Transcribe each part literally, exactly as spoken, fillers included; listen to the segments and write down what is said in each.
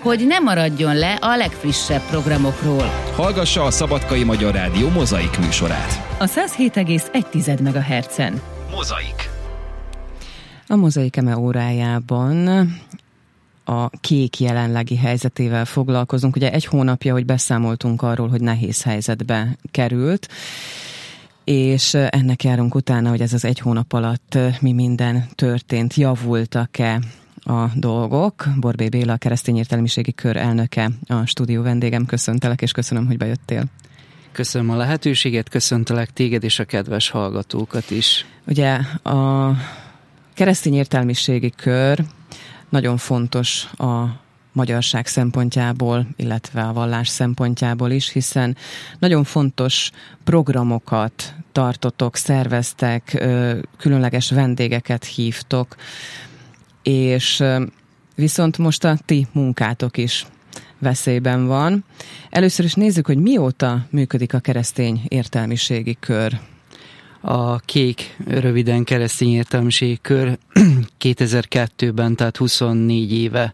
hogy ne maradjon le a legfrissebb programokról. Hallgassa a Szabadkai Magyar Rádió Mozaik műsorát. A száz hét egész egy megahertzen. Mozaik. A Mozaik eme órájában a kék jelenlegi helyzetével foglalkozunk. Ugye egy hónapja, hogy beszámoltunk arról, hogy nehéz helyzetbe került, és ennek járunk utána, hogy ez az egy hónap alatt mi minden történt, javultak-e a dolgok. Borbély Béla, a Keresztény Értelmiségi Kör elnöke, a stúdió vendégem. Köszöntelek, és köszönöm, hogy bejöttél. Köszönöm a lehetőséget, köszöntelek téged és a kedves hallgatókat is. Ugye a Keresztény Értelmiségi Kör nagyon fontos a magyarság szempontjából, illetve a vallás szempontjából is, hiszen nagyon fontos programokat tartotok, szerveztek, különleges vendégeket hívtok, és viszont most a ti munkátok is veszélyben van. Először is nézzük, hogy mióta működik a Keresztény Értelmiségi Kör. A kék, röviden Keresztény Értelmiségi Kör kétezer-kettőben, tehát huszonnégy éve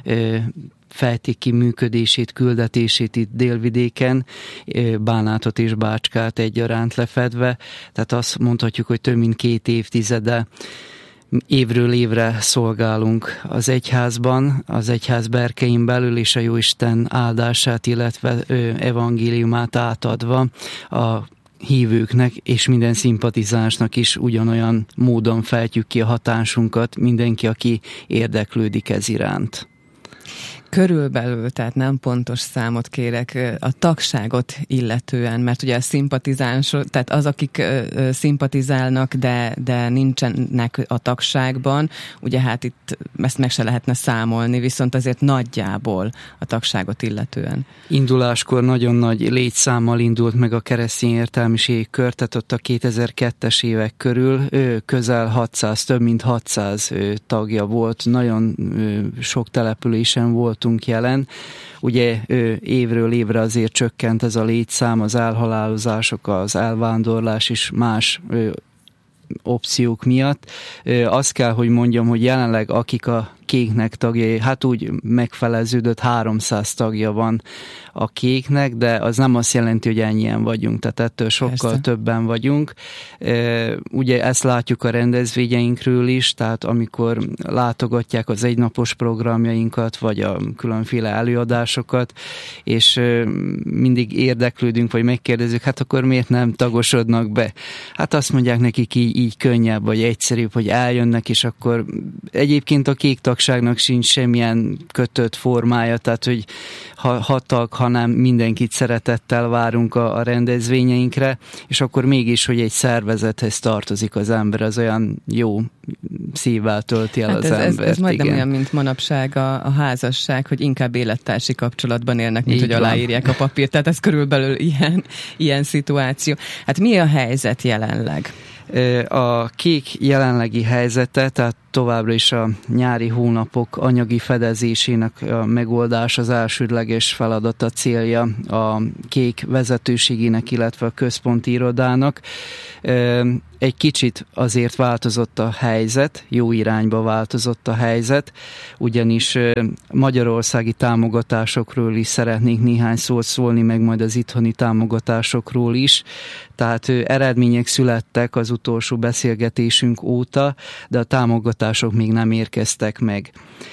fejtik ki működését, küldetését itt Délvidéken, Bánátot és Bácskát egyaránt lefedve. Tehát azt mondhatjuk, hogy több mint két évtizede évről évre szolgálunk az egyházban, az egyház berkein belül, és a Jóisten áldását, illetve evangéliumát átadva a hívőknek és minden szimpatizánsnak is ugyanolyan módon fejtjük ki a hatásunkat, mindenki, aki érdeklődik ez iránt. Körülbelül, tehát nem pontos számot kérek, a tagságot illetően, mert ugye a szimpatizánsok, tehát az, akik szimpatizálnak, de, de nincsenek a tagságban, ugye hát itt ezt meg se lehetne számolni, viszont azért nagyjából a tagságot illetően. Induláskor nagyon nagy létszámmal indult meg a Keresztény Értelmiségi Kör, tehát ott a kétezer-kettes évek körül közel hatszáz, több mint hatszáz tagja volt, nagyon sok településen voltunk jelen. Ugye évről évre azért csökkent ez a létszám, az elhalálozások, az elvándorlás és más opciók miatt. Azt kell, hogy mondjam, hogy jelenleg akik a kéknek tagjai, hát úgy megfeleződött, háromszáz tagja van a kéknek, de az nem azt jelenti, hogy ennyien vagyunk, tehát ettől sokkal Persze. többen vagyunk. Ugye ezt látjuk a rendezvényeinkről is, tehát amikor látogatják az egynapos programjainkat, vagy a különféle előadásokat, és mindig érdeklődünk, vagy megkérdezzük, hát akkor miért nem tagosodnak be? Hát azt mondják nekik így, így könnyebb, vagy egyszerűbb, hogy eljönnek, és akkor egyébként a kék tagságnak sincs semmilyen kötött formája, tehát hogy ha, ha tag, hanem mindenkit szeretettel várunk a, a rendezvényeinkre, és akkor mégis, hogy egy szervezethez tartozik az ember, az olyan jó szívvel tölti el hát az ez, embert. Ez, ez majdnem igen. olyan, mint manapság a, a házasság, hogy inkább élettársi kapcsolatban élnek, mint Így hogy van. aláírják a papírt. Tehát ez körülbelül ilyen, ilyen szituáció. Hát mi a helyzet jelenleg? A kék jelenlegi helyzete, tehát továbbra is a nyári hónapok anyagi fedezésének a megoldás az elsődleges feladata, célja a kék vezetőségének, illetve a központi irodának. Egy kicsit azért változott a helyzet, jó irányba változott a helyzet, ugyanis magyarországi támogatásokról is szeretnék néhány szót szólni, meg majd az itthoni támogatásokról is. Tehát eredmények születtek az utolsó beszélgetésünk óta, de a támogatások még nem érkeztek meg.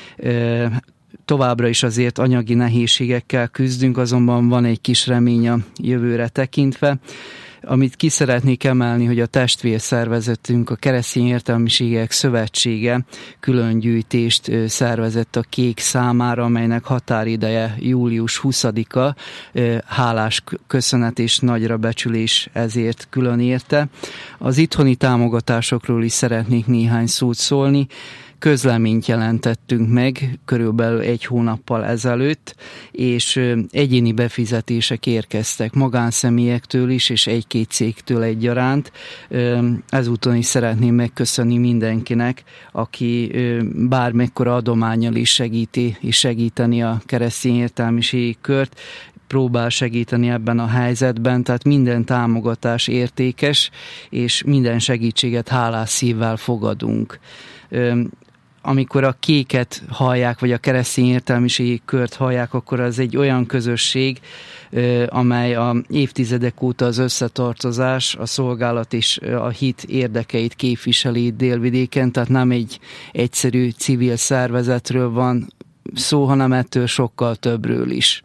Továbbra is azért anyagi nehézségekkel küzdünk, azonban van egy kis remény a jövőre tekintve. Amit ki szeretnék emelni, hogy a testvérszervezetünk, a Keresztény Értelmiségek Szövetsége külön gyűjtést szervezett a kék számára, amelynek határideje július huszadika. Hálás köszönet és nagyra becsülés ezért külön érte. Az itthoni támogatásokról is szeretnék néhány szót szólni. Közleményt jelentettünk meg körülbelül egy hónappal ezelőtt, és egyéni befizetések érkeztek magánszemélyektől is, és egy-két cégtől egyaránt. Ezúton is szeretném megköszönni mindenkinek, aki bármekkora adománnyal is segíti és segíteni a Keresztény Értelmiségi Kört, próbál segíteni ebben a helyzetben, tehát minden támogatás értékes, és minden segítséget hálás szívvel fogadunk. amikor a kéket hallják, vagy a keresztény értelmiségi kört hallják, akkor az egy olyan közösség, amely a évtizedek óta az összetartozás, a szolgálat és a hit érdekeit képviseli itt Délvidéken, tehát nem egy egyszerű civil szervezetről van szó, hanem ettől sokkal többről is.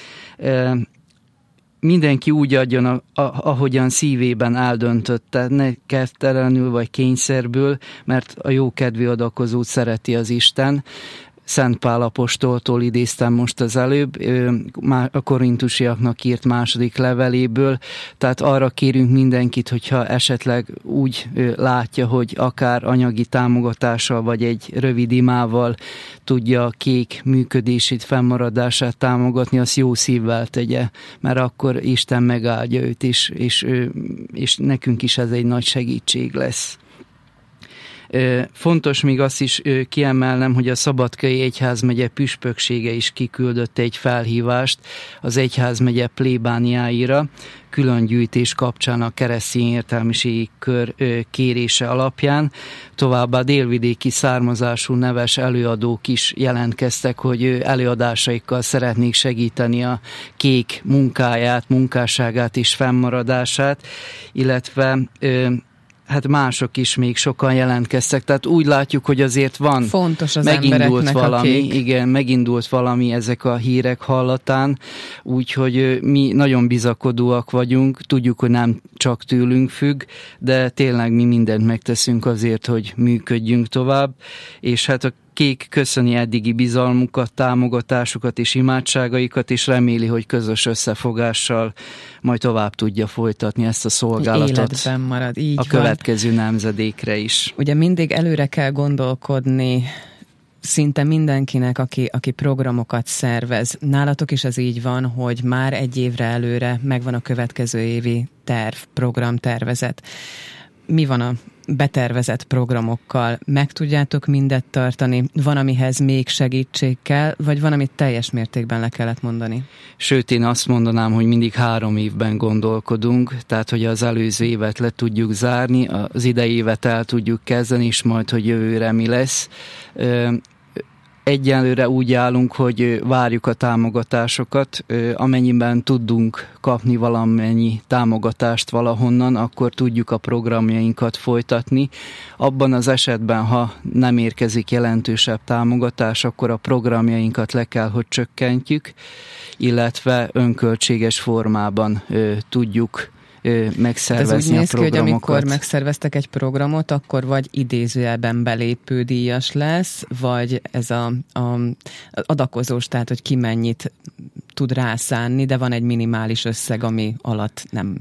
Mindenki úgy adjon, a, a, ahogyan szívében eldöntötte, ne kedvtelenül vagy kényszerből, mert a jókedvű adakozót szereti az Isten. Szent Pál apostoltól idéztem most az előbb, a korintusiaknak írt második leveléből, tehát arra kérünk mindenkit, hogyha esetleg úgy látja, hogy akár anyagi támogatással, vagy egy rövid imával tudja a kék működését, fennmaradását támogatni, azt jó szívvel tegye, mert akkor Isten megáldja őt is, és, és nekünk is ez egy nagy segítség lesz. Fontos még azt is kiemelnem, hogy a Szabadkai Egyházmegye püspöksége is kiküldött egy felhívást az egyházmegye plébániáira, külön gyűjtés kapcsán a keresztény értelmiségi kör kérése alapján. Továbbá délvidéki származású neves előadók is jelentkeztek, hogy előadásaikkal szeretnék segíteni a kék munkáját, munkásságát és fennmaradását, illetve hát mások is még sokan jelentkeztek, tehát úgy látjuk, hogy azért van, fontos az megindult valami, akik... igen, megindult valami ezek a hírek hallatán, úgyhogy mi nagyon bizakodóak vagyunk, tudjuk, hogy nem csak tőlünk függ, de tényleg mi mindent megteszünk azért, hogy működjünk tovább, és hát a Kék köszöni eddigi bizalmukat, támogatásukat és imádságaikat, és reméli, hogy közös összefogással majd tovább tudja folytatni ezt a szolgálatot. Életben marad, így a van. Következő nemzedékre is. Ugye mindig előre kell gondolkodni szinte mindenkinek, aki, aki programokat szervez. Nálatok is ez így van, hogy már egy évre előre megvan a következő évi terv, programtervezet. Mi van a betervezett programokkal? Meg tudjátok mindet tartani? Van, amihez még segítség kell, vagy van, amit teljes mértékben le kellett mondani? Sőt, én azt mondanám, hogy mindig három évben gondolkodunk, tehát, hogy az előző évet le tudjuk zárni, az idei évet el tudjuk kezdeni, és majd, hogy jövőre mi lesz. Egyelőre úgy állunk, hogy várjuk a támogatásokat, amennyiben tudunk kapni valamennyi támogatást valahonnan, akkor tudjuk a programjainkat folytatni. Abban az esetben, ha nem érkezik jelentősebb támogatás, akkor a programjainkat le kell, hogy csökkentjük, illetve önköltséges formában tudjuk megszervezni ez úgy néz a programokat. Ki, hogy amikor megszerveztek egy programot, akkor vagy idézőjelben belépő díjas lesz, vagy ez a, a adakozós, tehát hogy ki mennyit tud rászánni, de van egy minimális összeg, ami alatt nem...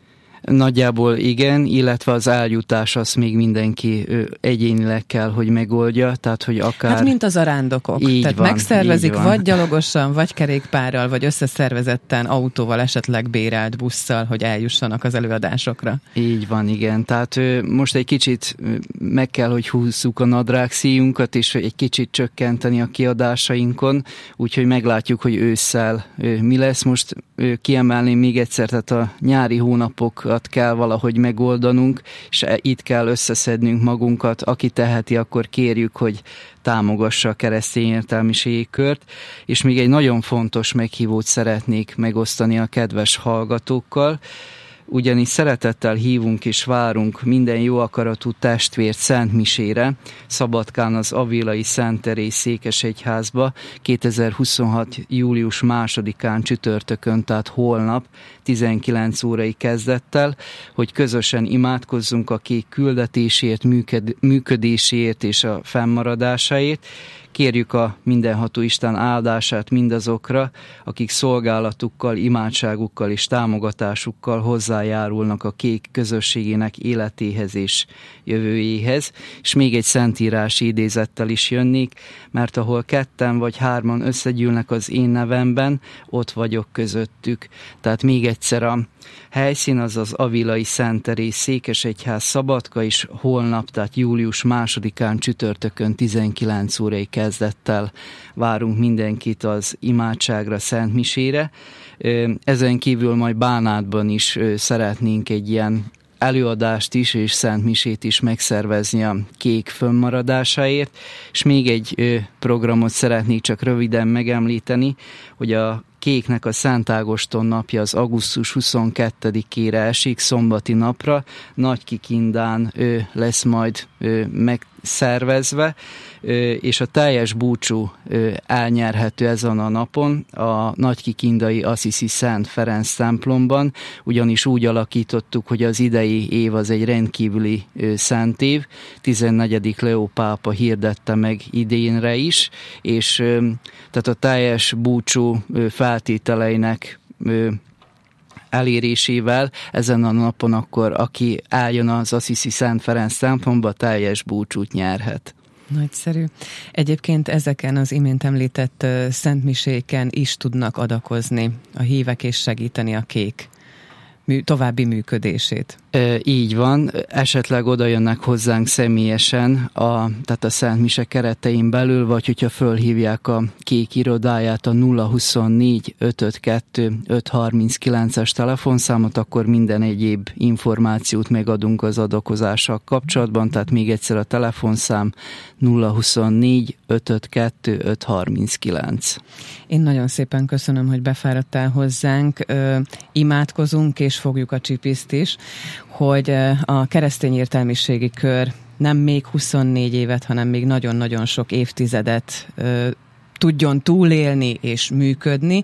Nagyjából igen, illetve az eljutás azt még mindenki egyénileg kell, hogy megoldja, tehát hogy akár... Hát mint az arándokok. Így tehát van, megszervezik van. vagy gyalogosan, vagy kerékpárral, vagy összeszervezetten, autóval, esetleg bérelt busszal, hogy eljussanak az előadásokra. Így van, igen. Tehát most egy kicsit meg kell, hogy húzzuk a nadrág szíjunkat, és egy kicsit csökkenteni a kiadásainkon, úgyhogy meglátjuk, hogy ősszel mi lesz. Most kiemelném még egyszer, tehát a nyári hónapok kell valahogy megoldanunk, és itt kell összeszednünk magunkat. Aki teheti, akkor kérjük, hogy támogassa a keresztény értelmiségi kört, és még egy nagyon fontos meghívót szeretnék megosztani a kedves hallgatókkal, ugyanis szeretettel hívunk és várunk minden jó akaratú testvért Szent Misére, Szabadkán az Avilai Szent Teréz székesegyházba kétezer-huszonhat. július másodikán csütörtökön, tehát holnap tizenkilenc órai kezdettel, hogy közösen imádkozzunk a Kék küldetésért, működéséért és a fennmaradásáért. Kérjük a mindenható Isten áldását mindazokra, akik szolgálatukkal, imádságukkal és támogatásukkal hozzájárulnak a Kék közösségének életéhez és jövőjéhez. És még egy szentírási idézettel is jönnék, mert ahol ketten vagy hárman összegyűlnek az én nevemben, ott vagyok közöttük. Tehát még egyszer a helyszín az az Avilai Szent Teréz székesegyház Szabadka, és holnap, tehát július másodikán csütörtökön tizenkilenc órai kezdettel várunk mindenkit az imádságra, Szent Misére. Ezen kívül majd Bánátban is szeretnénk egy ilyen előadást is és szentmisét is megszervezni a kék fönnmaradásáért, és még egy programot szeretnék csak röviden megemlíteni, hogy a kéknek a Szent Ágoston napja az augusztus huszonkettedikére esik, szombati napra, Nagykikindán ő, lesz majd ő, megszervezve, ő, és a teljes búcsú ő, elnyerhető ezen a napon a nagykikindai Assisi Szent Ferenc templomban, ugyanis úgy alakítottuk, hogy az idei év az egy rendkívüli ő, szent év, tizennegyedik Leó pápa hirdette meg idénre is, és ő, tehát a teljes búcsú ő, feltételeinek ő, elérésével ezen a napon akkor, aki eljön az Assisi Szent Ferenc templomba, teljes búcsút nyerhet. Nagyszerű. Egyébként ezeken az imént említett uh, szentmiséken is tudnak adakozni a hívek és segíteni a kék mű, további működését. E, így van, esetleg oda jönnek hozzánk személyesen, a, tehát a Szent Mise keretein belül, vagy hogyha fölhívják a kék irodáját, a nulla huszonnégy ötvenkettő öt harminckilences telefonszámot, akkor minden egyéb információt megadunk az adakozással kapcsolatban, tehát még egyszer a telefonszám nulla huszonnégy ötvenkettő öt harminckilenc. Én nagyon szépen köszönöm, hogy befáradtál hozzánk, Ö, imádkozunk és fogjuk a csipiszt is, hogy a keresztény értelmiségi kör nem még huszonnégy évet, hanem még nagyon-nagyon sok évtizedet ö, tudjon túlélni és működni,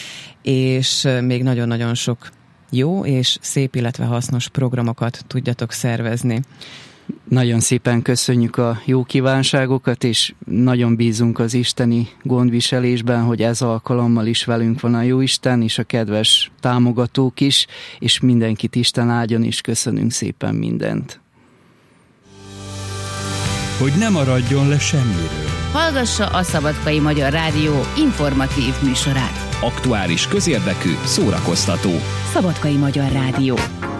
és még nagyon-nagyon sok jó és szép, illetve hasznos programokat tudjatok szervezni. Nagyon szépen köszönjük a jó kívánságokat, és nagyon bízunk az isteni gondviselésben, hogy ez alkalommal is velünk van a Jóisten, és a kedves támogatók is, és mindenkit Isten áldjon, és köszönünk szépen mindent. Hogy ne maradjon le semmiről. Hallgassa a Szabadkai Magyar Rádió informatív műsorát. Aktuális, közérdekű, szórakoztató. Szabadkai Magyar Rádió.